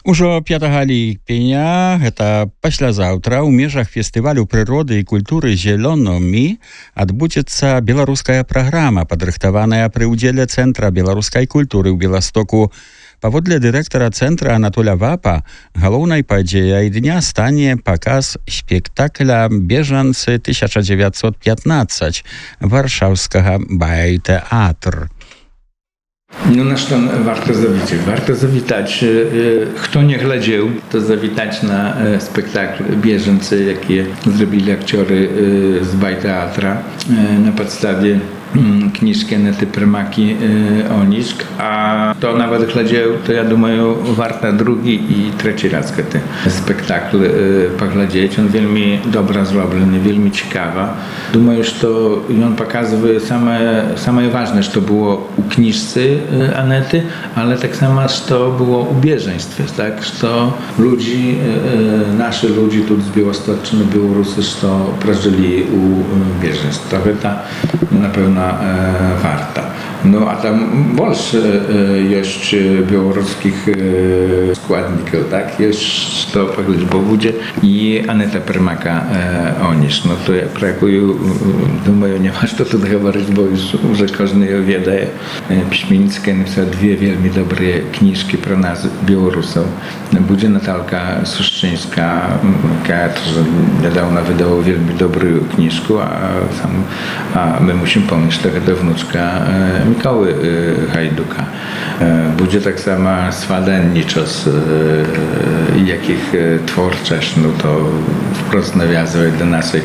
Ужо 5 ліпеня, гэта паслязаўтра ў межах фестывалю прыроды і культуры «Зелёномі» адбудзецца беларуская праграма, падрыхтаваная пры ўдзеле Цэнтра беларускай культуры ў Беластоку. Паводле дырэктара цэнтра Анатоля Вапа, галоўнай падзеяй дня стане паказ спектакля «Бежанцы 1915» варшаўскага байтэатр. No na co warto zawitać? Warto zawitać, kto nie глядел, to zawitać na spektakl bieżący, jakie zrobili aktorzy z Bajteatra na podstawie kniżki Anety Prymaki Oniszk, a to nawet глядел, to ja думаю, warto drugi i trzeci raz ten spektakl poglądać. On wielmi dobra zrobiony, wielmi ciekawa. Думаю, что on pokazuje самое важное, что było u kniżcy Anety, ale tak samo, что było u bieżeństwie, tak? Что ludzi, nasi ludzie tu z Białostoczny, Białorusy, что przeżyli u bieżeństw. To na pewno warto. No a tam больше jest białoruskich składników, tak? Jest to pogląd, bo będzie i Aneta Prymaka Onisz. No to ja prakuję, думаю, nie ma co tu mówić, bo już każdy ją wie. Piśmienicka napisała dwie wielmi dobre kniżki pro nas, Białorusów. Będzie Natalka Suszczyńska, która niedawno wydała wielmi dobrą kniżkę, a my musimy pomyśleć, że to wnuczka Mikoły Hajduka. Będzie tak samo Swadenniczos, jakich twórczość, no to wprost nawiązuje do naszej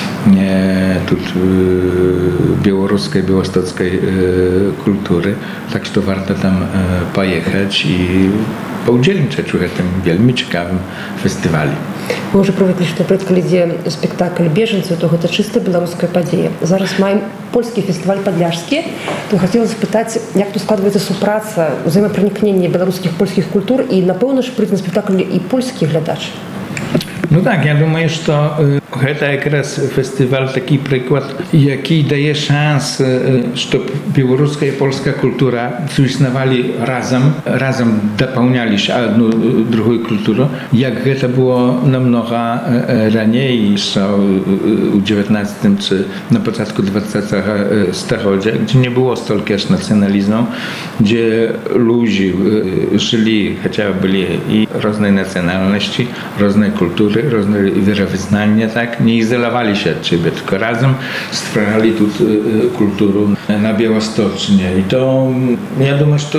białoruskiej, białostockiej kultury. Tak, że warto tam pojechać i poudzielniczyć w tym wielmi ciekawym festiwalu. Мы уже привыкли, что предколеде спектакль «Беженцы» то это чисто белорусская падзея. Зараз маем польский фестиваль «Падляшскі». То хотелось спытаць, як тут складывается супраца, взаимопроникнение белорусских польских культур и, напэўна ж, прыйдзе на спектакль и польскі глядач. No tak, ja думаю, что это как раз фестиваль taki przykład, jaki daje szansę, żeby białoruska i polska kultura istniewali razem dopełniali się jedną drugą kulturę, jak to było namnogo raniej, jeszcze u XIX czy na początku XX stulecia, gdzie nie było stolkę nacjonalizmu, gdzie ludzie żyli, chociaż byli i różne nacjonalności, różne kultury, różne wierowyznania, tak, nie izolowali się od siebie, tylko razem stwarzali tu kulturę na Białostocznie. I to, ja думаю, że to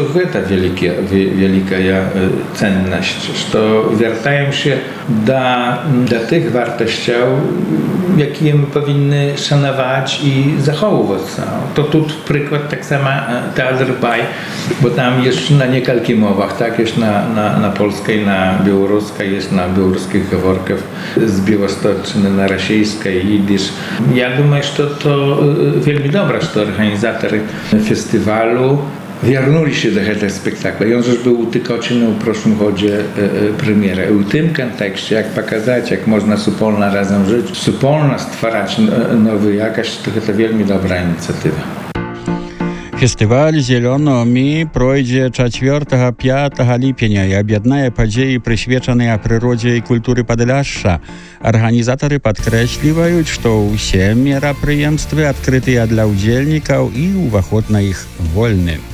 wielka cenność, że wracają się do tych wartości, jakie my powinny szanować i zachowywać. To tu przykład tak samo Teatr Baj, bo tam jest na niekalki mowach, tak, jest na polskiej, na białoruskiej, jest na białoruskich gaworkach, z Białostoczny na rosyjskiej, jidysz. Ja думаю, że to wielmi dobre, że organizatorzy festiwalu wernuli się do tego spektakla. I on już był utykocony w proszym chodzie premierę. I w tym kontekście, jak pokazać, jak można wspólnie razem żyć, wspólnie stwarzać nowy jakaś, to jest wielmi dobra inicjatywa. Фестываль «Зелёномі» пройдзе 4-5 ліпеня і аб'яднае падзеі, прысвечаныя прыродзе і культуры Падляшша. Арганізатары падкрэсліваюць, што ўсе мерапрыемствы адкрытыя для ўдзельнікаў і ўваход на іх вольны.